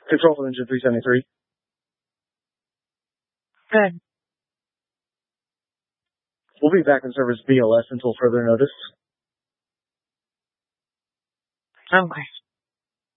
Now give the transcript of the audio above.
Control from engine 373. Good. We'll be back in service BLS until further notice. Okay.